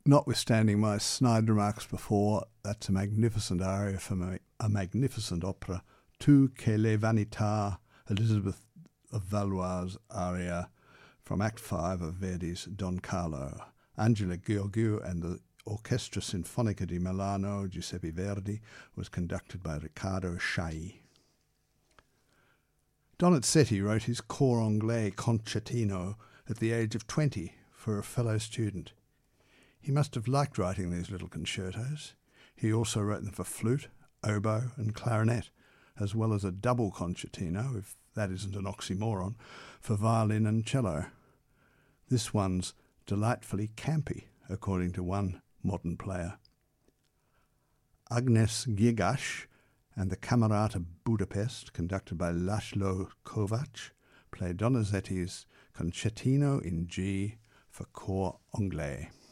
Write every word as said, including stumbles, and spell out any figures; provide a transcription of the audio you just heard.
Notwithstanding my snide remarks before, that's a magnificent aria from a, a magnificent opera, Tu che le vanità, Elizabeth of Valois' aria from Act five of Verdi's Don Carlo. Angela Gheorghiu and the Orchestra Sinfonica di Milano, Giuseppe Verdi, was conducted by Riccardo Chailly. Donizetti wrote his Cor Anglais concertino at the age of twenty for a fellow student. He must have liked writing these little concertos. He also wrote them for flute, oboe and clarinet, as well as a double concertino, if that isn't an oxymoron, for violin and cello. This one's delightfully campy, according to one modern player. Agnes Gigash and the Camerata Budapest, conducted by Laszlo Kovacs, play Donizetti's Concertino in G for Cor Anglais.